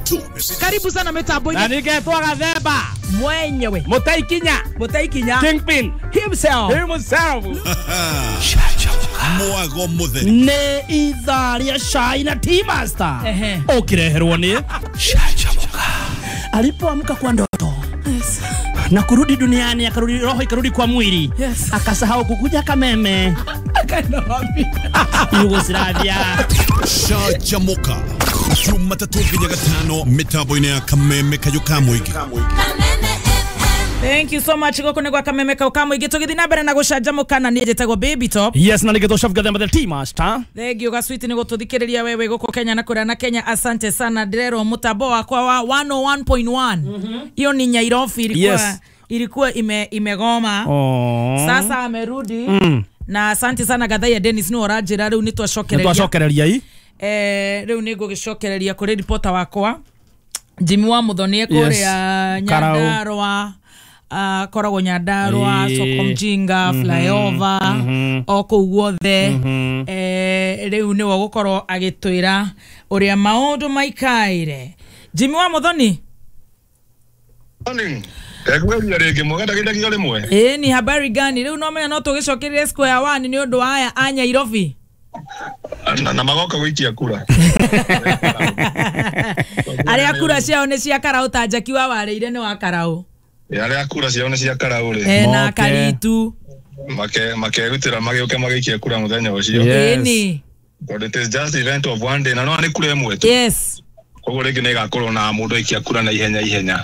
Karibu sana mitambo-ini. Na ningetwa Gathemba Mwenyewe Mutaikinya Kingpin himself. Mwago muthe ne idharia Shai na T-Master ukireherwo ni Shachamuka. Alipoamka kwa ndoto na kurudi duniani, akarudi roho ikarudi kwa mwili, akasahau kukuja Kameme, akaenda wapi? Yugoslavia. Shachamuka Jumatatu nginya gatano mitambo-ini ya Kameme kayuka mwigi. Thank you so much goko negwa Kameme kaukamwe gitugithi na mbere na gucanjamuka na nie jetagwo Baby Top. Yes, na nigetosha Gathemba the T-Master. Thank you gaswiti ni gututhikiriria wewe goko Kenya na kura na Kenya. Asante sana Direro mutambo wakwa wa 101.1. Hiyo ni Nyairobi ilikuwa imegoma. Sasa amerudi. Na asante sana Gathaya Dennis ni orajira riu nitwashokereria riu ni ngugicokereria kuri reporter wakwa Jimmy wa Muthonie kuria Nyandarua. Koragwo Nyandarua, Soko Mjinga, Flyover, oko guothe. Riu ni wo gukorwo agitwira uria maundu maikaire. Jimmy wa Muthoni. Morning. Egweria rege mwenda kindagia rimwe. Ni habari gani? Riu no menya no tugicokereria square 1 ni undu aya a Nyairobi. Na magoka gwikia kura. Aria kura ciao ni cia Karau Tanjaki wa wareire ni wa Karau. Aria kura ciao ni cia Karau ri. Na Karitu. Makegutira magiuke magikia kura muthenya ucio. Ni. But it is just event of one day. Na no ni kura imwe tu. Yes. Koguo rege ne gakorwo na mundu ikia kura na ihenya.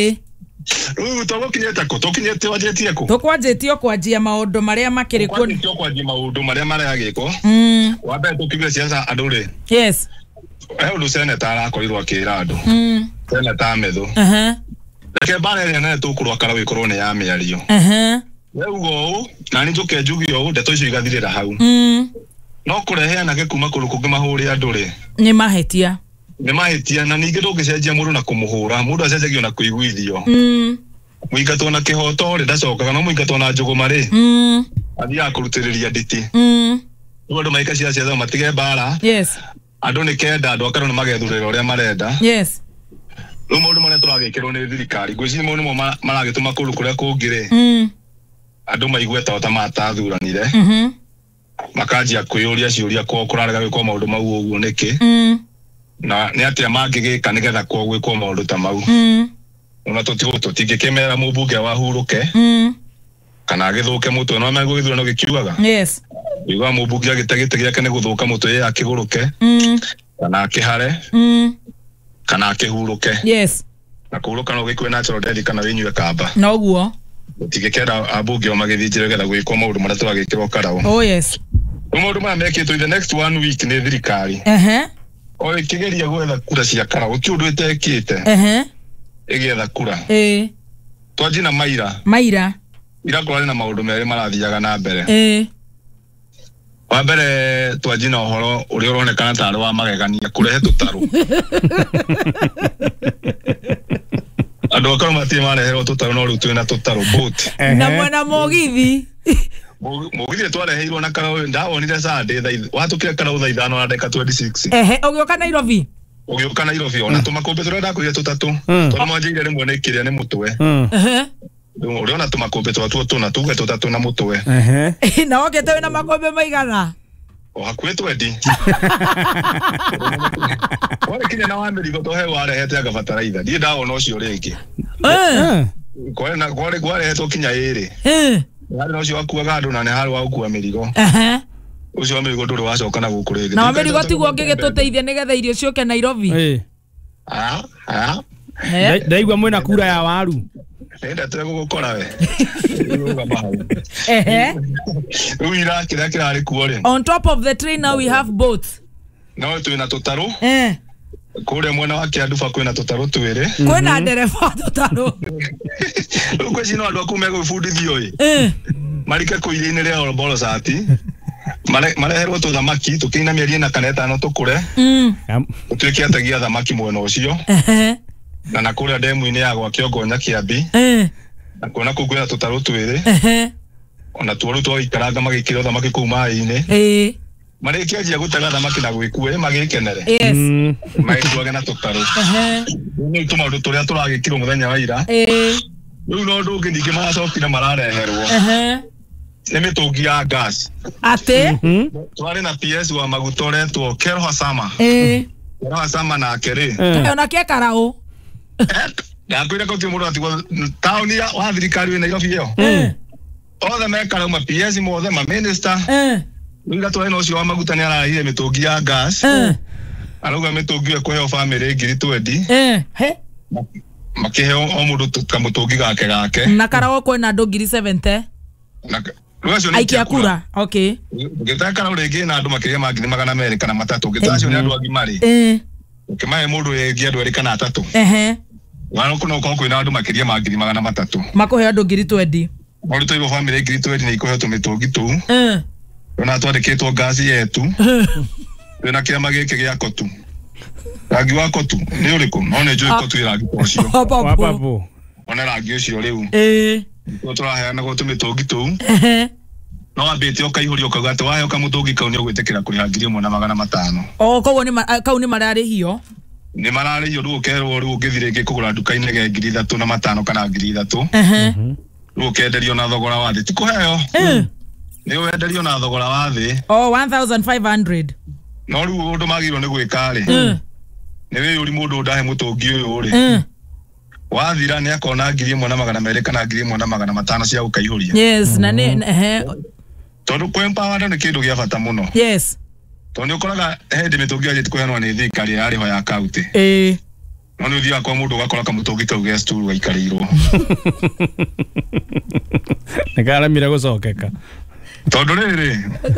Tukinyete ko tukinyete wajetie ko tukwanjitio kwanjia maundu maria makiri ku kwanjia maundu maria maragiko wambe tukigire ciaca andu ri yes undu seneta arakorirwo akira andu seneta Methu reke bana ne tukurwa Karau ikorwo ni ya miario reugo na ni njuke njugio ndeto icio igathirira hau no kureheana gikuma kuru kungi mahuri andu ri ni mahetia na ningi ndungicenjia mundu na kumuhura mundu acenjagio na kuiguithio muingatwo na kihoto ri ndacokaga no muingatwo na njuguma ri athia kurutiriria nditi andu maika ciaca matige mbara yes andu ni kenda andu akarona magethurira uria marenda yes riu maundu maria turagikirwo ni thirikari ngwiciria maundu mo maragituma kuru kuria kungire andu maigue ta matathuranire makanjia kwiyuria ciuria ko kurarega gwikwo maundu mau uguo niki na ni atia mangigika nigetha kwa gwikwo maundu ta mau ona tutingikemera mubunge wa huruke kana agithuke mutwe no megwithura no gikiugaga yes igwa mubunge agitagite giake ni guthuka mutwe ye akiguruke kana akihare kana akihuruke yes na kuhuruka no gikwe natural death kana winywe kamba no guo tutingikera abunge magithijire getha gwikwo maundu maria turagikirwo Karau oh yes maundu maya mekitwo the next 1 week ni thirikari o ikigeria gwetha kura cia Karau kiundu itekite igetha kura twanji na maira irakorwo na maundu meri marathiaga na mbere wa mbere twanji na uhoro uria uronekana tari wa magegania kurehe tutaru andu akorwo matie mareherwo tutaru no riu twina tutaru boat na mwana mogithi mugithi twareheirwo na Karau ndawonire Sunday watukire Karau thaa 5 na dakika 26 ugioka Nairobi ona tumakombe turenda kuria tutatu twamanjire rimwe ni kiria ni mutwe uriona tumakombe twatu tuna tuge tutatu na mutwe na wokete wina makombe maigana o hakuhe twendi wale kinya na wamirigo tohe warehete agabataraitha ndie ndawona ucio ringi kwarehetwo kinya iri hari no cio akuaga andu na ne hari wa gukua mirigo ucio mirigo nduri wacoka na guku ringi na mirigo tiguo ngigituteithia nigetha irio cioke Nairobi ndaigua mwina kura ya waru enda tegugukora we uira kira kirari kuore on top of the train now we have boats no twina tutaru kure mwena wa Kianduba kwina tutaru twiri kwina ndereba tutaru uko cino andu akume gwibundithio marike kuirini ria oroboro sati mareherwo tuthamaki tukinamierie na kaneta no tukure tutuike atagia thamaki mwena ucio na kuria demu-ini ya gwa Kiongonya Kiambi na kuona kukwira tutaru twiri ona tuoru twa ikaranga magikira thamaki kuma mai-ini Marĩkia njia gũtega thamaki na gwĩkua magĩkenere. Yes. Magĩkuaga na tũtarũ. Nĩ tũmaũndũ tũrĩa tũragĩkirwo mũthenya wa ira. Rĩu no ũndũ ũngĩ ningĩ maracokire marareherwo. Nĩ mĩtũngi ya gas. Ate? Twarĩ na PS wa maguta ũretwo Kelho Sama. Kelho Sama na Kerĩ. Ona ke karao. Ndakwĩra ko tio mũndũ atigwo taũni wa thirikari wĩ Nairobi ĩyo. Othe mekarauma PS mothe ma minister. Nĩga twarĩ na ũcio wa maguta nĩ arahire mĩtũngi ya gas. Arauga mĩtũngi ĩyo kũheo family ngiri 20. Makĩheo o mũndũ kamũtũngi gake. Na karao kwĩna andũ ngiri 70. Aikia kura. Okay. Ngĩtaka rĩngĩ na andũ makĩria ma ngiri 200 kana 3. Ngĩtacio nĩ andũ agimari. Ũkĩmahe mũndũ yengi andũ 2 kana 3. Wano kuna kwĩna andũ makĩria ma ngiri 300. Makũhe andũ ngiri 20. Mũndũ tũibo family ngiri 20 nĩ ikũhe tũmĩtũngi tũu. Ona twandĩkĩtwo ngaci yetu. Wĩna kĩama gĩkĩ gĩa kotu. Rangi wa kotu nĩ ũrĩkũ? No nĩ njũĩ kotu rangi ũcio. Papapo. Ona rangi ũcio rĩu. Tũraheana gũtũ mĩtũngi tũu. No ambĩte ũkaihũria ũkauga atĩ waheo kamũtũngi kau nĩ ũgwĩtĩkĩra kũrĩha ngiri 1,500. Koguo kau nĩ mararĩhio. Nĩ mararĩhio rĩu ũkerwo rĩu ũngĩthiĩ rĩngĩ kũgũra nduka-inĩ ge ngiri 3,500 kana ngiri 3. Rĩu ũkenderio na thogora wa thĩ. Ti kũheo. Nĩ wenderio na thogora wa thĩ. 1,500. No rĩu ũndũ magĩrĩirwo nĩ gwĩka rĩ. Nĩ wĩyũri mũndũ ndahe mũtũngi ũyũ rĩ. Wathira nĩ akona ngiri 1,200 kana ngiri 1,500 cia gũkaihũria. Yes, na nĩ tondũ kwempower nĩ kĩndũ gĩa bata mũno. Yes. Tondũ ũkoraga hĩndĩ mĩtũngi ya kũheanwo nĩ thirikari yarĩho ya kaunti. No nĩ ũthiaga kwa mũndũ ũgakora kamũtũngi kau ge stool gaikarĩirwo. Nĩ karamire gũcokeka. Tondũ rĩrĩ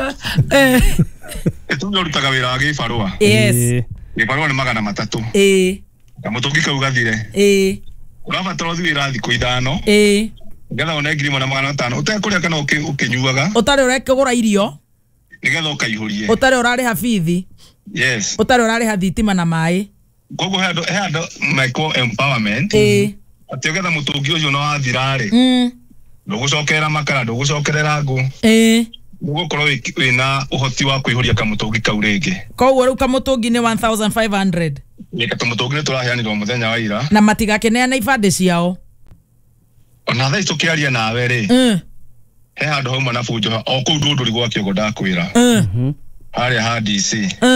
tuge ũrutaga wĩra wa gĩbarũa. Yes. Gĩbarũa nĩ 300. Kamũtũngi kau gathire. Ũrabatara ũthiĩ wĩra thikũ 5. Nĩgetha one ngiri 1,500 ũtekũrĩa kana ũkĩnyuaga. Ũtarĩ ũrekĩgũra irio. Nĩgetha ũkaihũrie. Ũtarĩ ũrarĩha bithi. Yes. Ũtarĩ ũrarĩha thitima na maĩ. Koguo he andũ micro empowerment. Atĩ ũgetha mũtũngi ũcio no wathira rĩ. Ndũgũcokerera makara, ndũgũcokerera ngũ. Ndũgũkorwo wĩna ũhoti wa kũihũria kamũtũngi kau rĩngĩ. Koguo rĩu kamũtũngi nĩ 1,500. Nĩ kamũtũngi nĩ tũraheanirwo mũthenya wa ira. Na matigakeneana ibandĩ ciao. Ona thaa ici tũkĩaria nawe rĩ. He handũ hauma na bunjo o kũu ndũndũri gwa kĩogo ndakwĩra. Harĩa ha DC.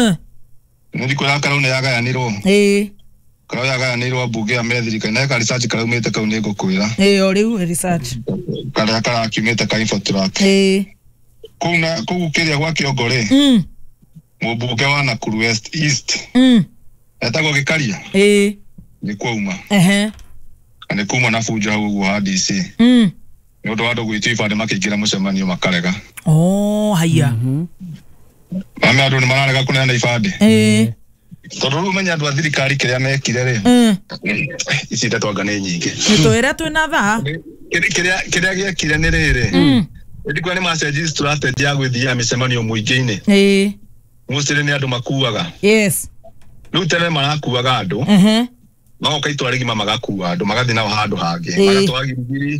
Nĩ thikũ ya karau nĩ yagayanirwo. Karau yagayanirwo mbunge ya methirikari na ka research karaumĩte kau nĩ ngũkwĩra. O rĩu research. Karĩa karakiumĩte ka info track. Kũu kĩrĩa gwa kĩogo rĩ. Mũmbunge wa Nakuru West East. Etagwo Gĩkaria. Nĩ kwauma. Nĩ kuma na bunjo hau ũguo ha DC. Nĩ ũndũ wa andũ gwĩtio ibandĩ makĩingĩra mũcemanio makarega. Haiya. Mame andũ nĩ mararega kũneana ibandĩ. Tondũ rĩu menya andũ a thirikari kĩrĩa mekire rĩ. Ici ndatwanga nĩ nyingĩ. Nĩtwĩra twĩna thaa. Kĩrĩa gĩekire nĩ rĩrĩ. Ndikuwa nĩ macenjia strategy ya gwĩthia mĩcemanio mũingĩ-inĩ. Mũcĩrĩ nĩ andũ makuaga. Yes. Rĩu tene marakuaga andũ. Magoka itũra rĩgima magakua andũ magathiĩ nao handũ hangĩ. Magatwara Gilgiri.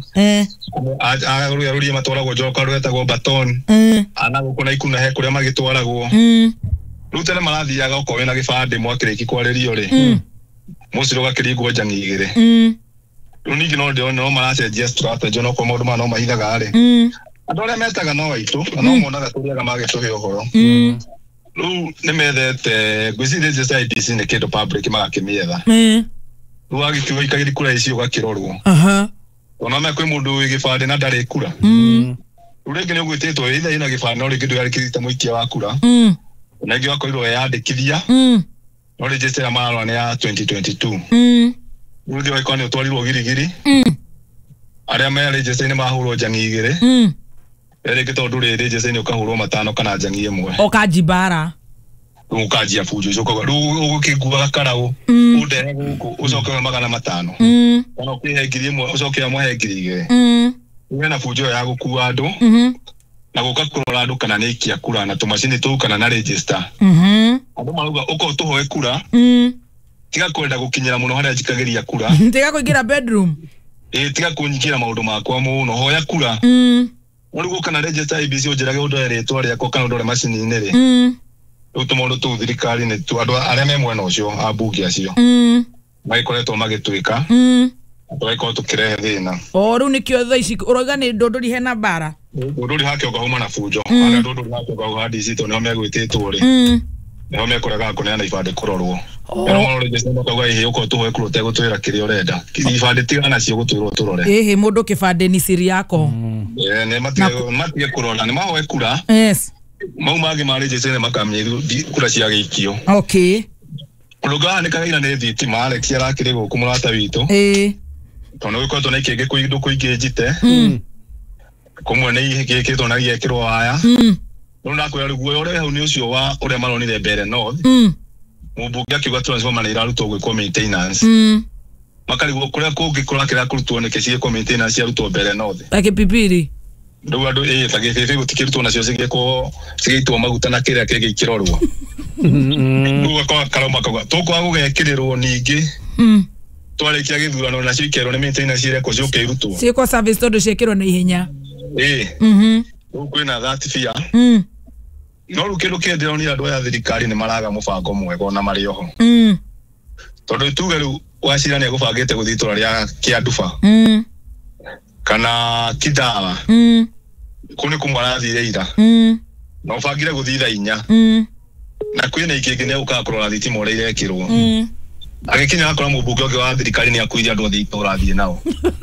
Arũria matwaragwo Njoka rwetagwo Baton. Anagũkũ na Ikuna he kũrĩa magĩtwaragwo. Rĩu tene marathiaga okorwo wĩna gĩbandĩ mwakĩrĩki kwarĩrio rĩ. Mũcĩrĩ ũgakĩringwo njang'i igĩrĩ. Rĩu ningĩ no maracenjia strategy no kwa maũndũ no mahithaga rĩ. Andũ arĩa metaga no aitũ no monaga tũrĩaga magĩtũhe ũhoro. Rĩu nĩ methete gwĩciria CIDC nĩ kĩndũ public magakĩmĩetha. Rĩu agĩkiuga ikagĩri kura ici ũgakĩrorwo. Ona kwĩ mũndũ wĩ gĩbandĩ na ndarĩ kura. Rĩu rĩngĩ nĩ ũgwĩtĩtwo ĩitha ĩna gĩbandĩ no rĩngĩ ndũyandĩkithĩte mũikia wa kura. Na ĩngĩ wakorirwo yandĩkithia. No register mararora nĩ ya 2022. Rĩu thĩ waikwa nĩ ũtwarirwo Gilgiri. Arĩa me register nĩ mahũrwo njang'i igĩrĩ. Rĩngĩ tondũ rĩ register nĩ ũkahũrwo 5 kana njang'i ĩmwe. Okajibara. Ukajia fujo icoka rĩu ũgĩkiguaga karaũ. Ũndehe gũkũ ũcokaga 500. Ona ũkĩhe ngiri ĩmwe ũcokaga mũhe ngiri igĩrĩ. Rĩu na fujo ya gũkua andũ. Na gũka kũrora andũ kana nĩ ikia kura na tũmacini tũu kana na register. Andũ marauga ũko tũhoe kura. Tiga kwenda gũkinyĩra mũno harĩa njikagĩria kura. Tiga kũingĩra bedroom. Tiga kũnyikĩra maũndũ makwa mũno hoya kura. Uri gukana register IBC ujirage udore twari yako kana udore machine nere. Utumondo tu thirikari ne tu andu aria me mwena ucio abugi acio. Maikoretwo magituika. Twaiko tukirehe thina. Riu nikio thaa ici uroiga ni ndunduri hena bara. Ndunduri hake ogahuma na fujo. Ana ndunduri hake ogahadi cito ne megwititwo ri. Nao mekoraga kuneana ibande kurorwo. Ero register makaga ihe uko tuwe kurote gutwira kirio renda. Ibande tigana cio gutwirwo turore. Mundu kibande ni siri yako. Ne matige kurora ne mahoe kura. Yes. Mau magi ma register makamye kura cia gikio. Okay. Ruga ne kagira ne thitima Alex yarakire guku murata witu. Tono wikoto na ikege kuindo kuigejite. Kumwe ne ihege to na yekirwo haya. Nuna ko yari guo ore hau ni ucio wa ore maronire mbere north. Mubunge akiuga transformer irarutwo gwikwo maintenance. Makari guo kuria kungikora kira kurutwo ne kesi ko maintenance yarutwo mbere north. Take pipiri. Ndugu andu take fefe gutikirutwo nacio cigitwo maguta na kiria kege ikirorwo. Ndugu kwa karoma kwa toko agugekirirwo ningi. Twarikia githurano nacio ikerwo ne maintenance ire ko cio kirutwo. Ciiko service todo ciekirwo na ihenya. Kwina that fear. No rukiru kendero ni andu ya thirikari ni maraga mubango mwego na mari oho. Tondu tuge ru wacira ni gubangite guthitura ria kianduba. Kana kidawa. Kuni kumwarathire ira. No bangire guthitha inya. Na kwina ikingi ne ukakurora thitima uri irekirwo. Agikinya akora mubunge oge wa thirikari ni akuithia andu thitura thie nao.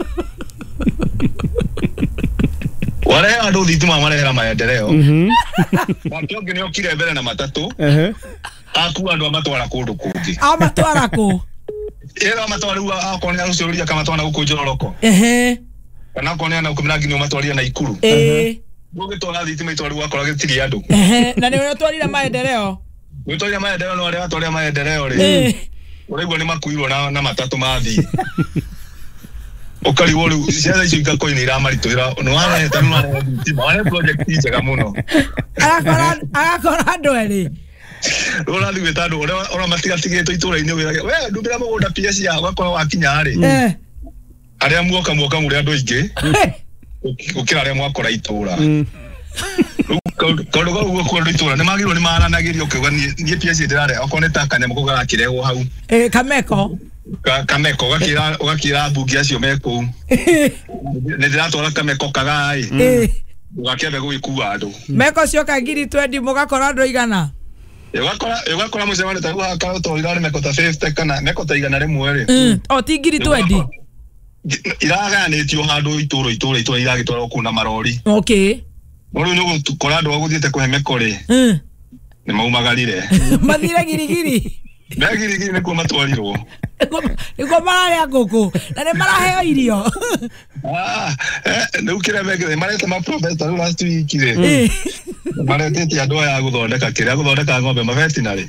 Wale andu thitima marehera maendeleo. Matonge ni okire mbere na matatu. Aku andu amatwara kundu kungi. Amatwara ku. Era amatwara uwa akonya ucuria kama twana guku Njororoko. Kana konya na kumira nginya amatwaria na Ikuru. Boge twara thitima itwaru akora gitiri andu. Na ni we twarira maendeleo. We twarira maendeleo no aria twarira maendeleo ri. Uregwa ni makuirwo na matatu mathi. Okari wolu ciana icio ikakoini iramarituira no wana tanu thitima wana project njega muno. Agakora andu eri. Rora thiwe tandu ora matigatigitwo itura-ini wira we ndubira mugunda PS ya wakora wakinya ri. Aria muoka muri andu aingi. Ukira aria mwakora itura. Kaundu gau ko itura ni magirwo ni maranagirio kiuga ni PS ndirare okone takanya mukuga akirego hau. Kameko. Kameko ugakira bungi acio meko. Ne ndiratwara kameko kagai. Ugakebe gwikua andu. Meko cio kangiri 20 mugakora andu igana. Ugakora mucemane ta guhaka utorira meko ta 50 kana meko ta igana rimwe ri. O ti ngiri 20. Iraganitio handu ituro iragitwara kuna marori. Okay. Muru no gukora andu aguthiite kuhe meko ri. Ni maumagarire. Mathire girigiri. Megirigiri ni kuma twarirwo. Niko mararia nguku na ni maraheo irio. Nä u kä rä a mekire marete maprofesa rä u last week rä maretete andå aya guthondeka kä rä a guthondeka ng'ombe mavetinarä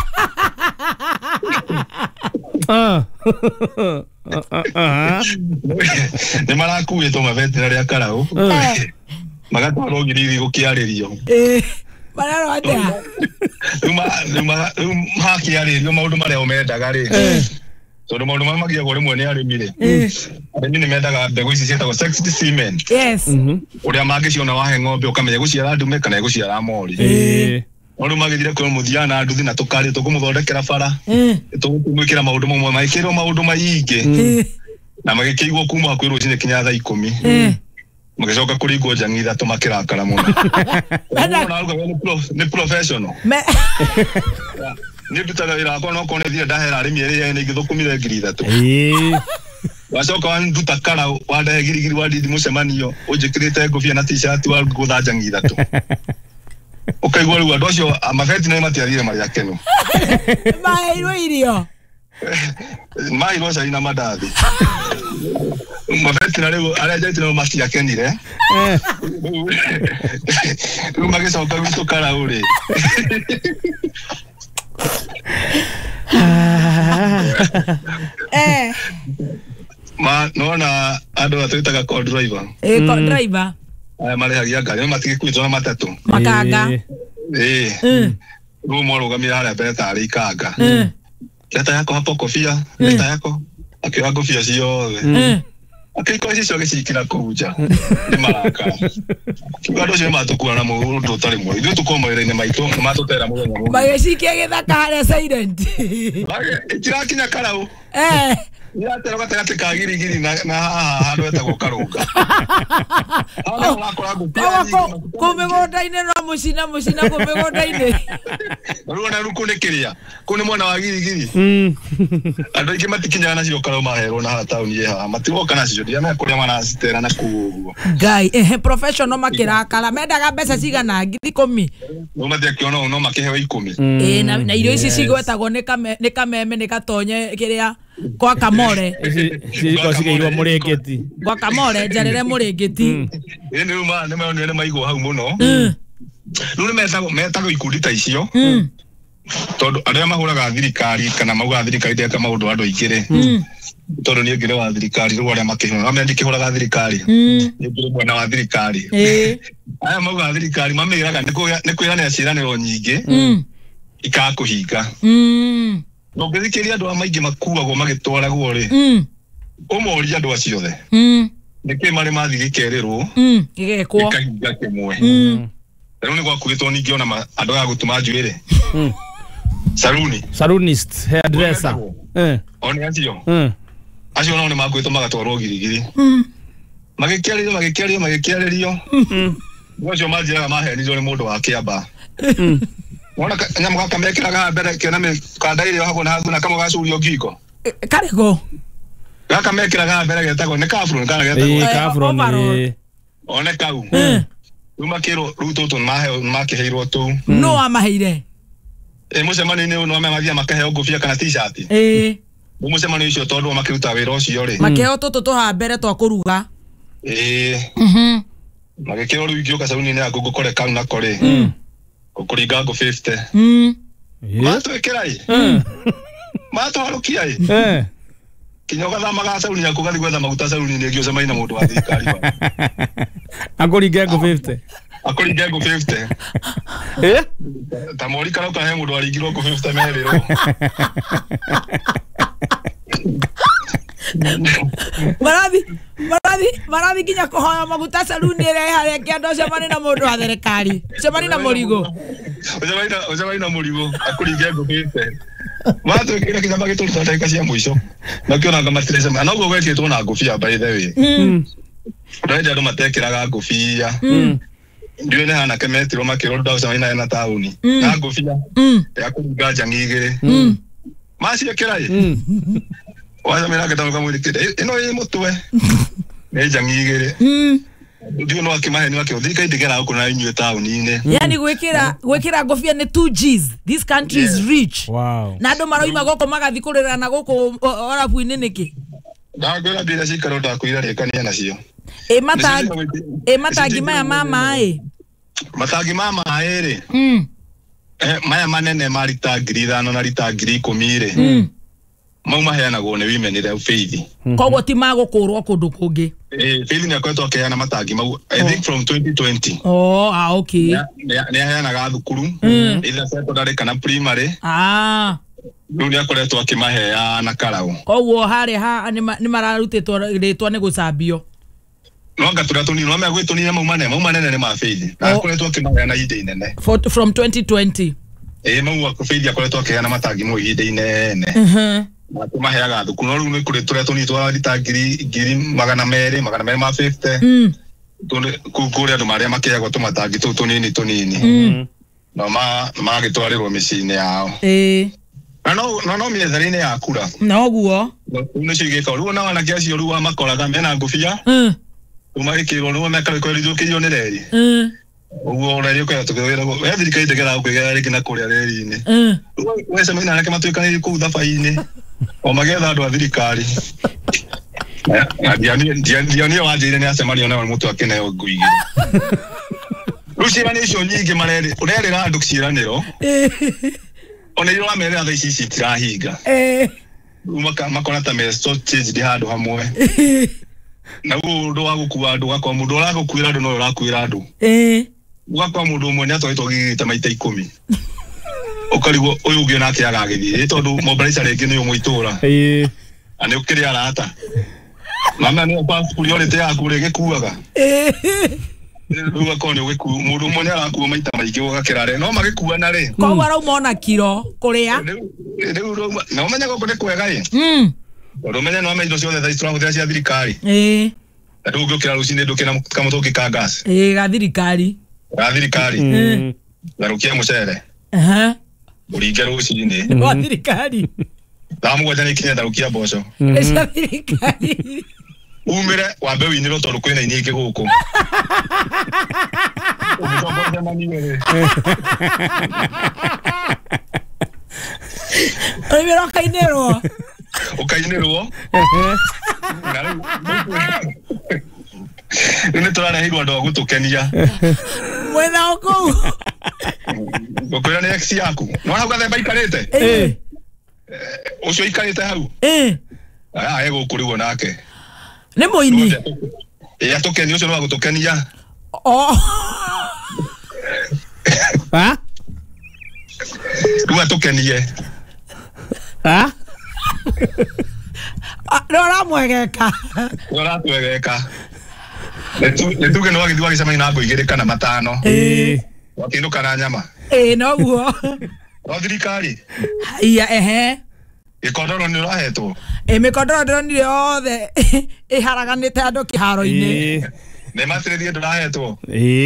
nä marakuä two mavetinarä a karaå magatwarwo ngiriri gå kä arä rio rä u hakä arä rio maå ndå marä a å mendaga rä tondu maundu ma magiagwo rimwe ni arimi ri arimi ni mendaga mbegu ici cietagwo sexed semen. Yes. Uria mangiciona wahe ng'ombe ukamenya guciara ndume kana guciara mori. Maundu magithire kwa muthiana nduthi na tukari tukumuthondekera bara. Tugumwikira maundu mamwe maikirwo maundu maingi. Na magikigwo kuma hakuhi rucini kinya thaa 10. Magicoka kuringwo njangi ithatu makirakara muno. Ni professional. Ni bitara ira ko no kone thia ndahera arimi eri ni ngithukumire ngiri 3. Wacoka wanduta kara wandahe girigiri wandidi mucemanio unjikirite ngobia na t-shirt wa guthanja ngi 3. Ukaigwa riu andu acio amafeti na matiarire mari akenu. Mairwo irio. Mairwo cai na mandathi. Mafeti na riu aria jaiti no matiakenire. Riu magicoka gwitu kara uri. Ma nona andu atwitaga co driver. Co driver. Marehagia ngari matige kwitwo na matatu. Makanga. Rumo rugamira haria mbere tari ikanga. Leta yako hapo kofia, leta yako. Akiwa kofia ciothe. akiko cio gicikira kuja ni maraka kiugo cio matukura na mundu tari mwe ithu tukomoire-ini maitu matutera muthenya mu magicikia githaka haria silent itigakinya karau Iratero gatagati ka girigiri na handu etagwo karunga. Kumigonda-ini na mucina kumigonda-ini. Ruona rukunekiria. Kuni mwana wa girigiri. Andu aingi matikinyaga nacio karo maherwo na ha tauni yeha. Matigoka nacio ndia na kuria maracitera na kuguo. Ngai, professional makirakara. Mendaga mbeca cigana 10,000. Umathia kiono no makihewa 10. Na irio ici cigwetagwo ni kameme ni gatonye kiria kwa kamore ciko cigeirwo murengeti kwa kamore njarere murengeti ni uma ni mayo ni maigwo hau muno nu ni metago ikundi ta icio tondu aria mahuraga thirikari kana mauga thirikari ndeka maundu andu aingire tondu ni ngire wa thirikari ru aria makihura amwe ndikihuraga thirikari ni ngire mwana wa thirikari aya mauga thirikari mamiraga ni kwirania ciraniro nyingi ikakuhinga no ngithikiria andu amaingi makuagwo magitwaragwo ri umoria andu acio the niki mari mathigikerirwo igekwo ikahinga kimwe riu ni gwakugitwo ningi ona andu a gutuma njuire salonist hairdresser oni acio no ni makwitwo magatwarwo girigiri magikiaririo acio manjiraga mahenirwo ni mundu wa Kiamba Wona nyama gaka mekiraga mbere kiona me kandaire hapo na haguna kama gacurio ngiko karego gaka mekiraga mbere getagwo ni kafro kana getagwo kafro ni one kau umakiro rutoto makiheirwo tu no amaheire mucemani ni no mathia makaheo ngufia kana t-shirt mucemani ucio tondu makiruta wira ucio ri makiheo tutu tuha mbere twa kuruga magikiro ruigio kasauni ni agugo kore kau na kore kuringa ngo 50 matwekerai matwarukia kinyoga thama ga sauni yako gathi gwetha maguta sauni ni ngio cemaina mundu wa thirikari akuringa ngo 50 akuringa ngo 50 tamori kana ukahe mundu aringirwo ngo 50 merero Marathi kinya kuhoya maguta saluni ire haria kiando cemani na mundu wa thirikari cemani na murigo cemani na murigo akuringa ngo 50 Mato kile kinya magituruta dakika cia mwisho makiona kama stress na ugo gwekitwo na ngufia by the way ndio ndio matekiraga ngufia ndio ne hana kemetiro makiro ndo cemani na tauni na ngufia ya kuruga njangi igire macio kirai waza mera ketamu kama ulikide ino ye mutwe neja ngigere ndio no akimahe ni wake uthika idigera huko na inyu town ine yani gwekira ngofia ni 2Gs this country is rich wow na ndo maroima goko magathikurira na goko orabu ine niki ndagora bila cikaro ndakuira rekania nacio matangi maya mama matangi mama ri maya manene marita ngiri 5 na rita ngiri 10 Mama heanagwo ni women ile Faith. Koguo ti magukurwo kundu kungi. Faith ni akwetwo akeana matangi mau I think from 2020. Okay. Ni heanaga thukuru either secondary kana primary. Riu ni akoretwo akimaheana karau. Koguo hari ha ni mararutitwo ritwa ni gucambio. No ngatura tunini no megwitwo ni mau manene ni ma Faith. Akoretwo akimaheana ide inene. From 2020. Mau akofaith akoretwo akeana matangi mo ide inene. Maheaga thukuru no riu ni kuri turia tunitwa rita ngiri 200 ma 50 kuri andu maria makiagwo tumatangi tu tunini no magitwarirwo micini yao no mietharine ya kura no guo ni cigika riu na wana kiacio riu makoraga mena ngufia umagikirwo riu mekarekoririo ni reri uguo reri ukaya tukewira go thirikari ndegera kwigera rigi na kuria reri-ini wese maina nake matwikanire ku thabai-ini o magetha andu a thirikari ndiani wanjire ni acemania na mutu akineo nguigire riu ciraniro icio nyingi urerira andu ciraniro ona irio wamerera thaa ici citirahinga makona ta meso change handu hamwe na undu wa gukua andu gakwa mundu uragukwira andu no urakwira andu ugakwa mundu umwe ni atwaitwo gigita maita 10 ukarigwo uyu ungi nake agagithie tondu mobilizer ringi ni umwe itura ani ukiria arata Mama ni passport yorete yaku rege kuaga. Ruga kone weku mundu mone arakuwa maita maingĩ ũgakĩra no magĩkuwa na rĩ. Kwa wara umona kiro kuria. No menya gũkũ nĩ kwega ĩ. Ũrũmenya no menya indo ciothe thaa tũrahũthĩra cia thirikari. Andũ ũngĩũkĩra rũcinĩ ndũkĩra kamũtũngi ka gas. Ga thirikari. Ga thirikari. Tharũkia mũcere. Ũringe rũcinĩ. Wa thirikari. Thaa mũgwanja nĩikinya tharũkia mboco. Cia thirikari. Umire wambe winiro tondũ kwĩna ini ingĩ gũkũ. Oimero kainero. Ukainero. Nĩ tũrareheirwo andũ a gũtũkenia. Mwena ũkũ. Ũkwĩra nĩ ex yaku. Nĩwona ũgathemba ikarĩte? Ũcio ikarĩte hau? Aya egũkũrĩguo nake. Nĩ mũini. Atũkenia ũcio no agũtũkenia. Rĩu atũkenie. Nĩũramwegeka. Nĩũratwegeka. Nĩtuge no agĩthiĩ wagĩcemania na ngũ igĩrĩ kana matano. Wakĩinũka na nyama. Noguo. No thirikari. Iya Gĩkondoro nĩ ũrahetwo. Mĩkondoro ndĩronire yothe ĩharaganĩte andũ kĩharo-inĩ. Nĩ matirĩthie ndũrahetwo.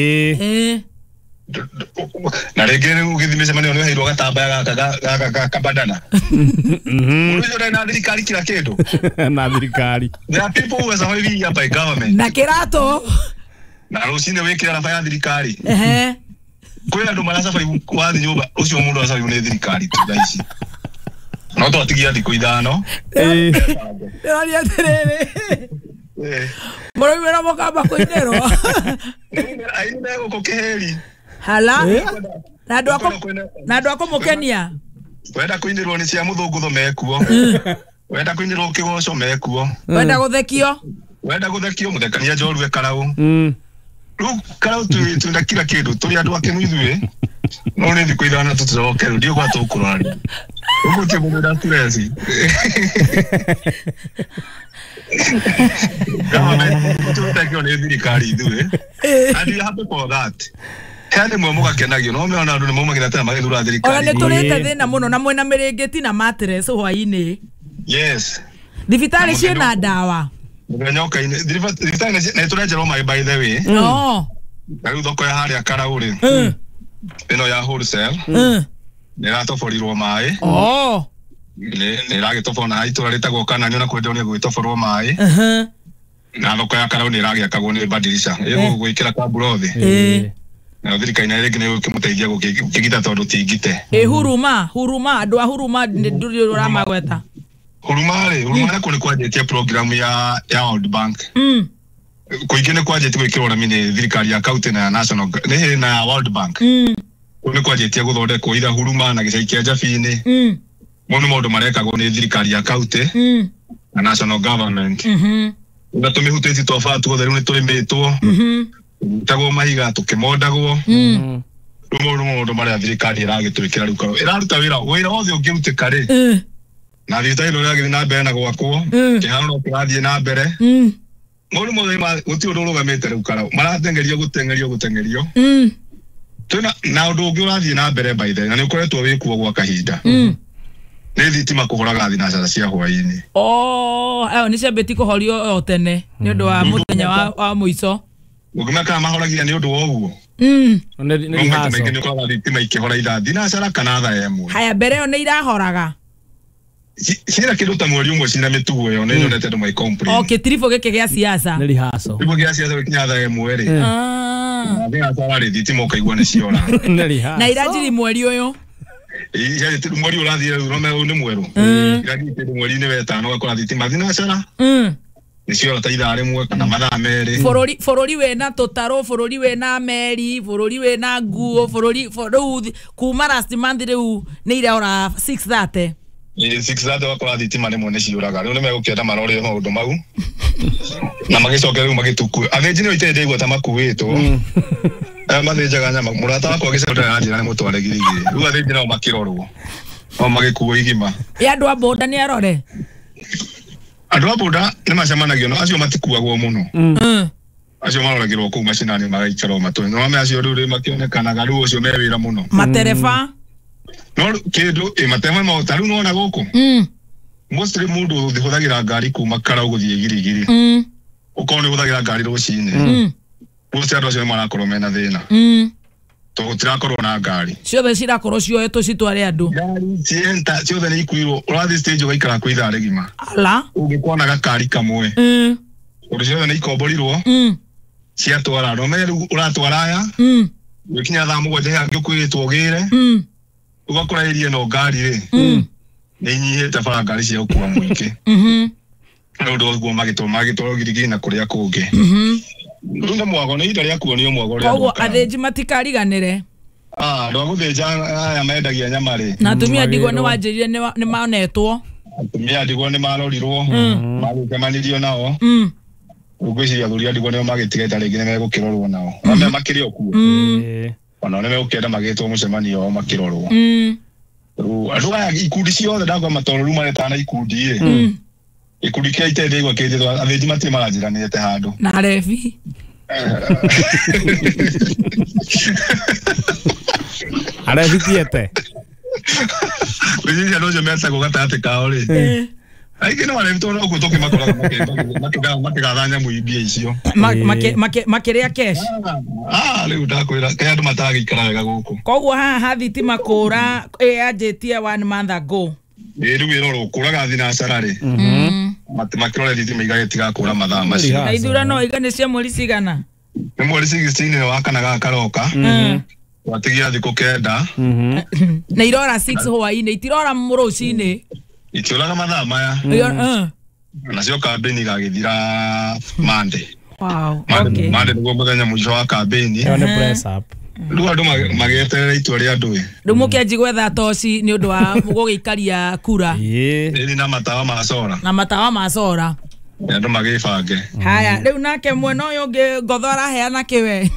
Na rĩngĩ ũgĩthiĩ mĩcemanio nĩ ũheirwo gatambaya gaka kabandana. Ũrĩa na thirikari kila kĩndũ. Na thirikari. There are people who are surviving here by government. Na kĩratũ. Na rũcinĩ wĩkĩra raba ya thirikari. Kwĩ andũ maracabari wathiĩ nyũmba ũcio mũndũ acabari nĩ thirikari tu thaa ici. No twatigia thikũ ithano. Ndĩroria atĩrĩrĩ. Mũroimĩra mũkamba kũinĩrwo. Ainĩ gũkũ kĩheri. Hala. Na andũ akũmũkenia. Wenda kũinĩrwo nĩ cia mũthũngũtho mekuo. Wenda kũinĩrwo kĩgoco mekuo. Wenda gũthekio. Wenda gũthekio mũthekania njorue Karau. Rĩu Karau twĩna kila kĩndũ tũrĩ andũ akenu ithuĩ. No nĩ thikũ ithano tũtiroke rĩu ndio kwa tũkũrania. Ũgũtĩ mũndũ na stress. Tũtekio nĩ thirikari ithuĩ. And you happy for that. Kandi mwe mũgakenagio no meona andũ nĩ maumagĩra tena magĩthura thirikari. Ona nĩ tũrĩte thĩna mũno na mwena mĩrĩngĩti na mattress hwaĩ-inĩ. Yes. Thibitarĩ ciĩna ndawa. Mũnyoka-inĩ thibitarĩ nĩ tũrenjerwo maĩ by the way. No. Na rĩu thoko ya harĩa Karau rĩ. Ĩno ya wholesale. Nĩ ratoborirwo maĩ. Nĩ ragĩtoborwo na itũra rĩtagwo Kanani ona kwenderio nĩ gwĩtoborwo maĩ. Na thoko ya Karau nĩ ragĩakagwo nĩ Badilisha. Ĩgũgwĩkĩra kaburo thĩ. Na thirikari nĩ rĩngĩ nĩ gũkĩmũteithia gũkĩgita tondũ tingite. Huruma andũ a Huruma ndũrĩ ũramagweta. Huruma nĩ kwanjĩtie program ya World Bank. Kũingĩ nĩ kwanjĩtie gwĩkĩrwo rami nĩ thirikari ya kaunti na national na World Bank. Nĩ kwanjĩtie gũthondekwo ira Huruma na gĩcagi kĩa Njabi-inĩ. Mũno maũndũ marekagwo nĩ thirikari ya kaunti na national government. Na tũmĩhutĩti twabaa tuothe rĩu nĩ tũrĩmĩtwo. Tagwo mahiga tũkĩmondagwo. Rĩu maũndũ marĩa thirikari ĩragĩtwĩkĩra rĩu Karau ĩraruta wĩra wothe ũngĩrutĩka rĩ. Na thibitarĩ ĩno ĩragĩthiĩ na mbere na gwakwo. Kĩharo no kĩrathiĩ na mbere. Mũndũ mothe gũtirĩ ũndũ ũrũgamĩte rĩu Karau. Maratengerio. Na ũndũ ũngĩ ũrathiĩ na mbere by the way na nĩ ũkoretwo wĩkuo gwa kahinda. Nĩ thitima kũhoraga thinacara cia hwaĩ-inĩ. Nĩ ciambĩti kũhorio o tene nĩ ũndũ wa mũthenya wa mũico. Ũngĩmaka mahoragia nĩ ũndũ wa ũguo. Nĩ haso. Nĩ ũkoraga thitima ikĩhora ithaa thinacara kana thaa ĩmwe. Haya mbere ĩyo nĩ irahoraga. Cira kĩndũ ta mweri ũmwe cina mĩtugo ĩyo nĩ nyonete andũ complain. Kĩtiribũ gĩkĩ gĩa siasa. Nĩ haso. Kĩtiribũ gĩa siasa gĩkinya thaa ĩmwe rĩ. Thinacara rĩ thitima ũkaigua nĩ ciora. Nĩ haso. Na iranjiri mweri ũyũ. Mweri ũrathiĩ rĩu no nĩ mwerũ. Iranjiri mweri-inĩ wetano ũgakora thitima thinacara. Nĩ ciora ta ithaa rĩmwe kana mathaa merĩ. Bũrũri wĩna tũtarũ, bũrũri wĩna meri, bũrũri wĩna nguo, rĩu kuma last month rĩu nĩ iraora 6:30. 6:30 wakora thitima rĩmwe nĩ ciũraga. Rĩu nĩ megũkĩenda marore maũndũ mau. Na magĩcoka rĩu magĩtukua. Athĩnji nĩ itarĩ ndaigua ta makuĩtwo. Mathĩnjaga nyama. Mũrata wakwa agĩcokera njĩra nĩ mũtware girigiri. Rĩu athĩnji nao makĩrorwo. No magĩkuo igima. Andũ a boda nĩ arore. Andũ a boda nĩ macemanagio no acio matikuagwo mũno. Acio maroragĩrwo kũu macinani magaikarwo matũ. No me acio rĩu makĩonekanaga rĩu ũcio me wĩra mũno. Matereba. No kĩndũ matereba maũta rĩu nona gũkũ. Mostly mũndũ ũhũthagĩra ngari kuma Karau gũthiĩ Girigiri. Ũkorwo nĩ ũhũthagĩra ngari rũcinĩ. Mostly andũ acio marakorwo mena thĩna. Tondũ tirakorwo na ngari. Ciothe cirakorwo cioetwo citware andũ. Ngari ciothe nĩ ikuirwo. Ũrathiĩ stage ũgaikara kwa ithaa rĩgima. Ala. Ũngĩkona gakari kamwe. Ũndũ ciothe nĩ ikomborirwo. Ciatwara no me rĩu ũratwara aya. Gũkinya thaa mũgwanja hangĩ ũkwĩrĩtwo ũgĩre. Ũgakora irie no ngari rĩ. Nĩ inyihĩte bara ngari cia gũkua mũingĩ. Nĩ ũndũ ũguo magĩtwarwo Girigiri na kũrĩa kũngĩ. Rĩu nĩ mwago nĩ ihinda rĩa kuonio mwago rĩa. Koguo athĩnji matikariganĩre. Andũ a gũthĩnja aya mendagia nyama rĩ. Na atumia ndigwo nĩ wanjĩrire nĩ manetwo. Atumia ndigwo nĩ marorirwo. Magĩcemanirio nao. Ugwiciria athuri ndigwo nĩo magĩtigĩte rĩngĩ nĩ megũkĩrorwo nao. Amwe makĩrĩ okuo. Ona nĩ megũkĩenda magĩtwo mũcemanio wao makĩrorwo. Rĩu andũ aya ikundi ciothe ndakwa matorũru maretana ikundi rĩ. Ikundi kĩa iteithia igwa kĩndĩ athĩnji matirĩ maranjiranĩte handũ. Na refi. Arevitiete. Wĩnyiri andũ acio metagwo gatagatĩ kao rĩ. Aingĩ nĩ marevitwo no guo tũkĩmakoraga makĩgatha nyamũ imbia icio. Makĩrĩa cash. Rĩu ndakwĩra kaĩ andũ matagĩikara wega gũkũ. Koguo haha thitima kũra yanjĩtie 1 month ago. Rĩu wĩrorwo kũraga thinacara rĩ. Makĩrore thitima igagĩtigakũra mathaa macio. Na ithurano igana cia mweri cigana? Nĩ mweri 16 wa kana gakaroka. Watigia thikũ 9. Na irora 6 hwaĩ-inĩ itirora mũrũcinĩ. Itiũraga mathaa maya. Nacio kambĩni igagĩthira Monday. Wow. Okay. Monday nĩguo mũthenya mũico wa kambĩni. Rĩu andũ magĩeterera itua rĩa andũ. Rĩu mũkĩanji gwetha toci nĩ ũndũ wa gũgĩikaria kura. Ĩĩ na matawa ma cora. Na matawa ma cora. Andũ magĩbange. Haya, rĩu nake mwena ũyũ ũngĩ Ngotho araheana kĩwe.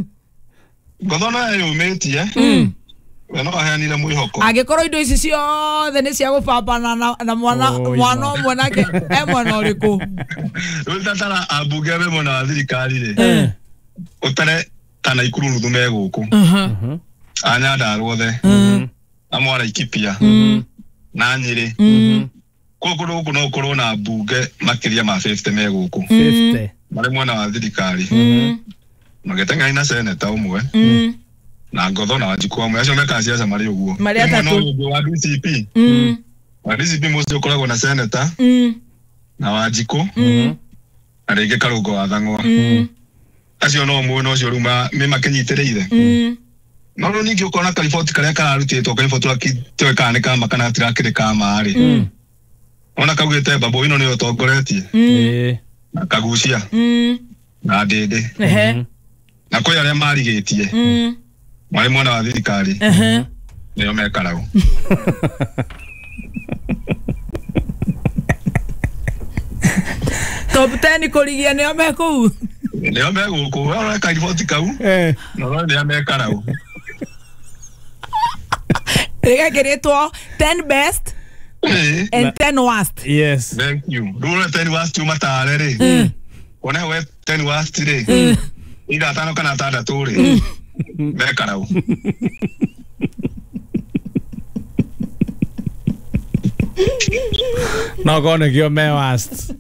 Ngotho nayo yumĩtie. We no aheanire mwĩhoko. Angĩkorwo indo ici ciothe nĩ cia gũbambana na mwana ũmwe nake mwena ũrĩkũ? Rĩu tatara ambunge be mwena wa thirikari rĩ. Ũtare kana ikuru nuthu me gũkũ. A Nyandarua othe. Amwe a Laikipia. Na Nyĩrĩ. Kũndũ gũkũ no gũkorwo na mbunge makĩria ma 50 me gũkũ. 50. Marĩ mwena wa thirikari. Magĩteng'ania na seneta ũmwe. Na Ngotho na Wanjiku amwe acio mekaga ciaca marĩ ũguo. Marĩ atatũ. Wa DCP. Wa DCP mũciĩ ũkoragwo na seneta. Na Wanjiku. Na rĩngĩ Karũngo wa Thang'wa. Acio no mũĩ no cio rĩu makenyitĩrĩire. No rĩu ningĩ ũkona kariboti karĩa kararutĩtwo kariboti tũĩ kana nĩ kama kana gatirakĩrĩ kama rĩ. Ona kaugĩte Babu ĩno nĩyo tongoretie. Na Kagucia. Na Ndĩndĩ. Na kwĩ arĩa marigĩtie. Marĩ mwena wa thirikari. Nĩo me Karau. Top 10 kũrigia nĩo me kũu. Nĩo me gũkũ. Wona kariboti kau. No nĩo me Karau. Gĩgekĩrĩtwo 10 best and 10 worst. Yes. Thank you. Rũrĩa 10 worst matare rĩ. Ona we 10 worst rĩ. Ida 5 kana 6 rĩ. Me Karau. No gone kĩo me worst.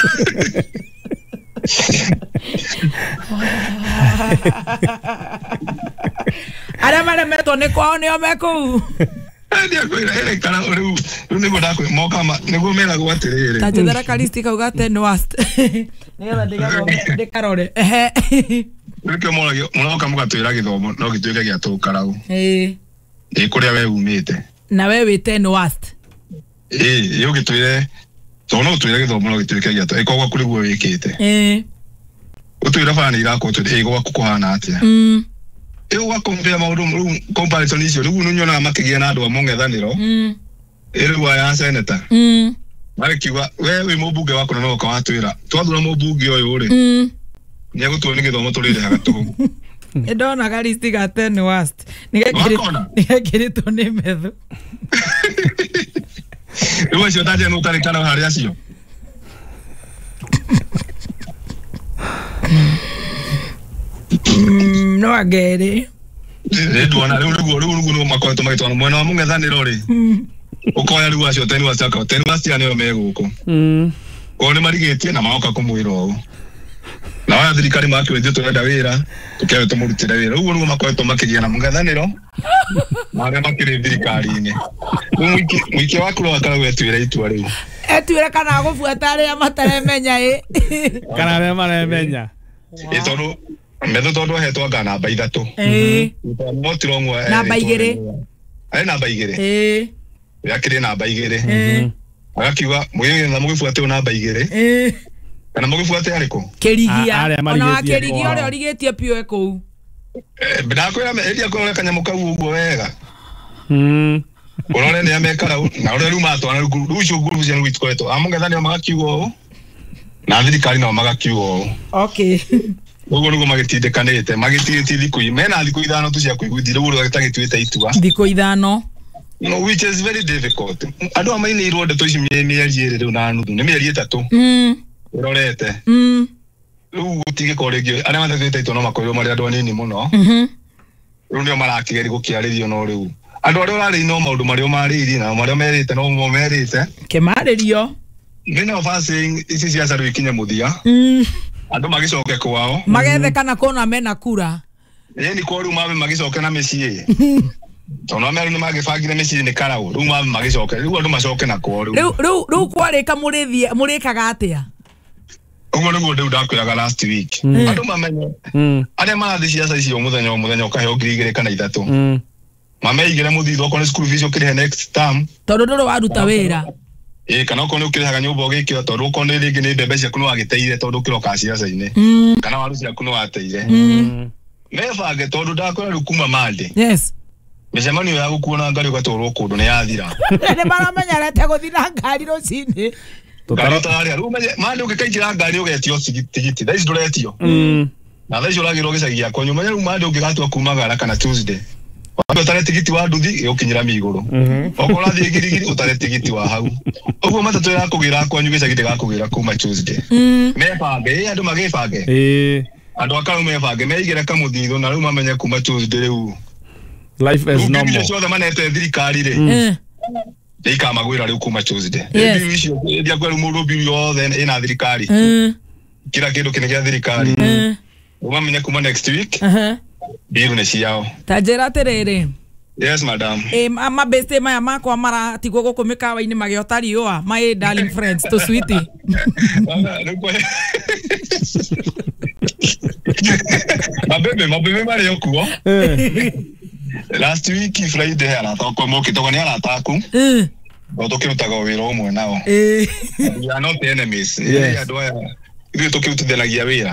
Arĩa maremetwo nĩ kwao nĩo me kũu. Ndio kwĩra ere Karau rĩu nĩguo ndakwĩ moka nĩguo meragwo atĩrĩrĩ. Ta njethera kalisti kauga 10 worst. Nĩgetha ndĩkarore. Rĩkĩ mũroka mũgatwĩra gĩthomo no gĩtuĩke gĩa tũ Karau. Kũrĩa we umĩte. Na we wĩ 10 worst. Yo gĩtwĩre tondũ no ũtwĩre gĩthomo no gĩtuĩke gĩa tũ. Gwaku kũrĩ guo wĩkĩte. Ũtwĩra bana irakwo twĩre gwaku kũhana atĩa. Wa compare maũndũ comparison icio rĩu nĩnyonaga makĩgia na andũ a mũng'ethanĩro. Rĩu aya seneta. Marĩkiuga we wĩ mũmbunge wako na no ũkawatwĩra twathura mũmbunge ũyũ rĩ. Nĩegũtuo nĩ gĩthomo tũrĩrĩhaga tũhũ. Ndonaga listi ga 10 worst. Nĩgekĩrĩtwo nĩ methu. Rĩu acio taje nũ ũtarĩ kana harĩa acio. No agere Ndona riu no makoretwo magitwana mwena wa mung'ethaniro ri ukoya riu acio teni wacaka teni wacia niyo meguko ko ni marigetie na maoka kumwira u na wa thirikari makiwenje turenda wira tukewe tumurutire wira uguo nigo makoretwo makigia na mung'ethaniro maria makiri thirikari-ini mwiki wa kuro akara wetwira itua riu etwira kana gubuata aria mataremenya kana aria maremenya tondu metho tondu ahetwo anga namba 3 motirongwa namba 2 ari namba 2 yakire namba 2 agakiuga mwiye na mugifuate namba 2 kana mugifuate ariko kirigia ona kirigia ore origetie pio ekou ndakwira edia ko kanyamu kau uguo wega Urone ni amekara na ore riu matwana rucio guru cia rwitũ kwetu amung'ethanio magakiugo na thirikari no magakiugo okay uguo nigo magĩtindĩkanĩte magĩtigĩtie thikũ imena thikũ ithano tu cia kũiguithia rĩu gĩtagĩtuĩte itua thikũ ithano no which is very difficult andũ amainĩirwo ndeto ici mĩeri ĩrĩ rĩu na nuthu nĩ mĩeri ĩtatũ urorete rĩu gũtigĩkorwo rĩngĩ arĩa matatũĩte itua no makorirwo marĩ andũ anini mũno rĩu nĩo marakĩgeria gũkĩarĩrio no rĩu andũ arĩa ũrarĩ no maũndũ marĩa marĩirie na marĩa merĩte no mo merĩte kĩmarĩrio nĩ basi ici ciaca rĩu ikinye mũthia andũ magicoke kwao magethe kana kona mena kura ni kwa rĩu mabe magicoke na mĩciĩ tondũ amero nĩ magĩbangire mĩciĩ nĩ karaũ rĩu mabe magicoke rĩu andũ macoke na kwao rĩu kwarĩka mũrĩkaga atĩa ũguo nĩguo ndĩu ndakwĩraga last week andũ mamenye arĩa marathiĩ ciaca icio mũthenya ũkaheo 2,000 kana 3 mameigĩre mũthithũ okorwo nĩ school fees ũkĩrĩhe next term tondũ ndũrĩ waruta wĩra kana okorwo nĩ ũkĩrĩhaga nyũmba ũgĩkĩra tondũ okorwo nĩ rĩngĩ nĩ mbembe ciaku nĩ wagĩteire tondũ ũkĩroka ciaca-inĩ kana waru ciaku nĩ wateire mebange tondũ ndakwĩra rĩu kuma Monday mĩcemanio ya gũkuona ngari ũgatwarwo kũndũ nĩ yathira nĩ maramenyerete gũthiĩ na ngari rũcinĩ Monday ũngĩkaingĩra ngari ũgetio tigiti thaa ici ndũretio na thaa ici ũragĩrwo gĩcagi gĩakwa nyuma rĩu Monday ũngĩgatua kumagara kana Tuesday wambe utare tigiti wa nduthi ukinyira miguru okora thie girigiri utare tigiti wa hau uguo matatu ya kugira kwa nyuge gite gakugira kuma Tuesday mebange andu magibange andu akaru mebange meigire kamuthitho na riu mamenye kuma Tuesday riu life is normal so manete thirikari ri ndika magwira riu kuma Tuesday biu icio ndia kwa mundu biu yothe ina thirikari kila kindu kinagia thirikari umamenye kuma next week biru nĩ ciao tanjĩra atĩrĩrĩ yes madam mabeste maya makwa maratigwo gũkũ mĩkawa-inĩ magĩota riũa my darling friends to sweetie mabebe marĩ okuo last week Friday aratoka mokĩtogwo nĩ arataku no tũkĩrutaga wĩra ũmwe nao we are not enemies andũ aya ithuĩ tũkĩrutithanagia wĩra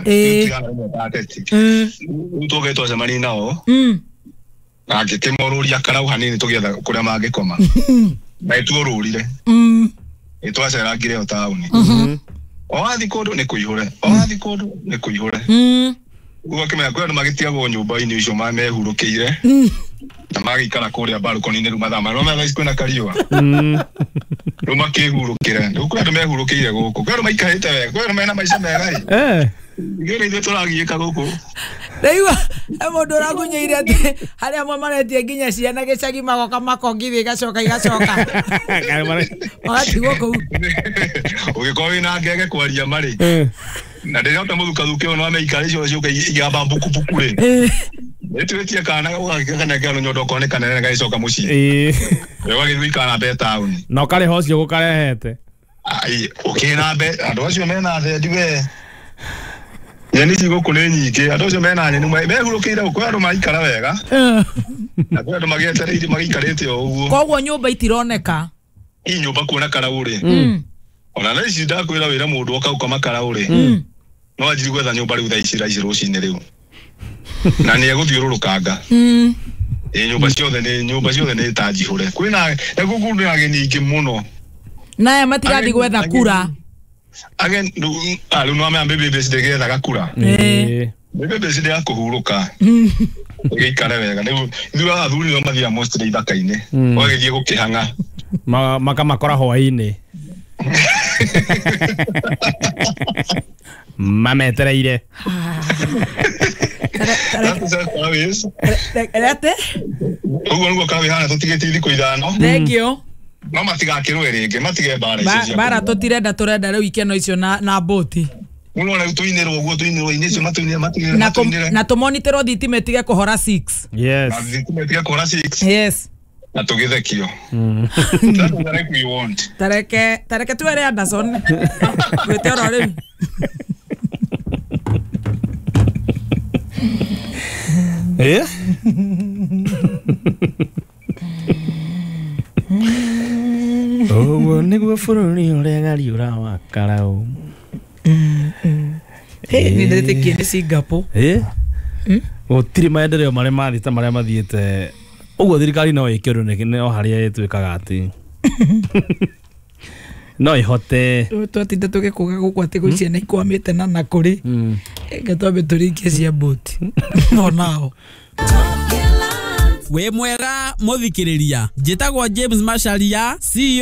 tũgetwo cemani nao na ngĩkĩmorũria karau hanini tũgĩetha kũrĩa mangĩkoma na ĩtuorũrire ĩtwacerangire o taũni owathi kũndũ nĩ kũihũre owathi kũndũ nĩ kũihũre ũguo akĩmenya kwĩ andũ magĩtigagwo nyũmba-inĩ icio mehurũkĩire na magĩikara kũrĩa balcony-inĩ rĩu mathaa marĩa thaa ici kwĩna kariũa rĩu makĩhurũkĩre rĩu kwĩ andũ mehurũkĩire gũkũ kwĩ andũ maikarĩte wega kwĩ andũ mena maica mega gĩrĩ ithuĩ tũragiĩka gũkũ rĩu mũndũ ũragunyĩire atĩ harĩa amwe maretie nginya ciana gĩcagi magoka makongithia igacoka magatigwo kũu ũgĩkorwo wĩna ngenge kwaria marĩ na ndĩrota mũthukathuke ũyũ no ameikara icio ciũka igamba mbukubuku rĩ nĩtwĩtie kana ũgagĩkana kĩano nyondo okorwo nĩ kanene gagĩcoka mũciĩ ũgagĩthiĩ ikara mbe taũni na ũkarĩha ũcio gũkarehete ũkĩna mbe andũ acio mena thendi we nyeni cigũkũ nĩ nyingĩ andũ acio mena nyeni mehurũkĩire kwĩ andũ maikara wega na kwĩ andũ magĩetereire magĩikarĩte o ũguo koguo nyũmba itironeka hii nyũmba kuona karaũ rĩ ona thaa ici ndakwĩra wĩra mũndũ okaukama karaũ rĩ no anjiri gwetha nyũmba rĩu thaa ici rũcinĩ rĩu na nĩ egũthiũrũrũkanga nyũmba ciothe nĩ ta njihũre kwĩna gũkũ nĩ ageni aingĩ mũno na aya matigathi gwetha kura rĩu no amea mbĩmbĩ ndĩgethaga kura mbĩmbĩ ndĩ kũhurũka gĩikare wega ithuĩ athuri nĩo mathiaga mostly ithaka-inĩ ũgagĩthiĩ gũkĩhang'a makamakora hwaĩ-inĩ Ate? Ugo nugo kawe hana tutigete thiko ithano. Thank you. No matigakirwe ringe matige bara icio. Bara tutirenda turenda riu ikeno icio na boti. Muno na tuinero ugo tuinero inecio matunire matige na tumonitero thitima tige kuhora 6. Yes. Na thitima tige kuhora 6. Yes. Na tugithekio. That's what we want. Tareke tuere Anderson. Gwetero riu. Eh? Oh, niguo bururi uria gari urawakara u. Ni ndete kindi Singapore. Gutiri maendeleo maria mathita maria mathiete. Uguo thirikari no ikero no haria itwikaga ati. No ihote. Twatinda tugikuga gukwate guciana ikwamite na nakuri. Gatwabe turikie cia boti. No nao. We mwega muthikiriria njitagwo James Macharia CEO